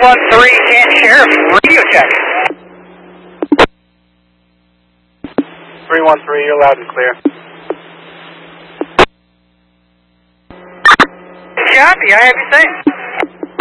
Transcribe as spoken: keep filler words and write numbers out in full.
one three, Canton Sheriff, radio check. three one three, you're loud and clear. Copy, I have you saying.